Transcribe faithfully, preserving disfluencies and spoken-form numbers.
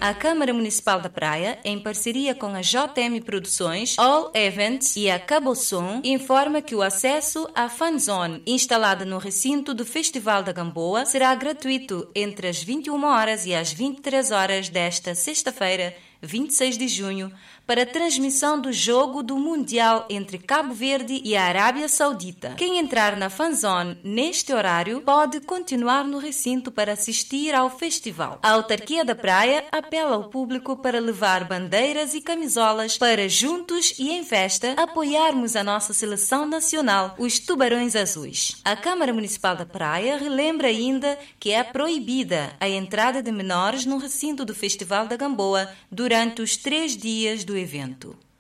A Câmara Municipal da Praia, em parceria com a J M Produções, All Events e a Cabo Som, informa que o acesso à fanzone instalada no recinto do Festival da Gamboa será gratuito entre as vinte e uma horas e as vinte e três horas desta sexta-feira, vinte e seis de junho, para a transmissão do jogo do Mundial entre Cabo Verde e a Arábia Saudita. Quem entrar na fanzone neste horário pode continuar no recinto para assistir ao festival. A Autarquia da Praia apela ao público para levar bandeiras e camisolas para juntos e em festa apoiarmos a nossa seleção nacional, os Tubarões Azuis. A Câmara Municipal da Praia relembra ainda que é proibida a entrada de menores no recinto do Festival da Gamboa durante os três dias do evento.